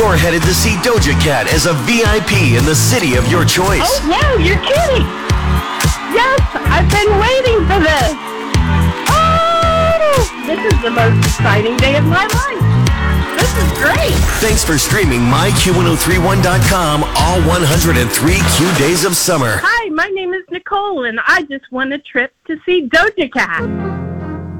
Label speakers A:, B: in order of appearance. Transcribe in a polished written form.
A: You're headed to see Doja Cat as a VIP in the city of your choice.
B: Oh, no, you're kidding. Yes, I've been waiting for this. Oh, this is the most exciting day of my life. This is great.
A: Thanks for streaming myQ1031.com all 103 Q days of summer.
B: Hi, my name is Nicole, and I just won a trip to see Doja Cat.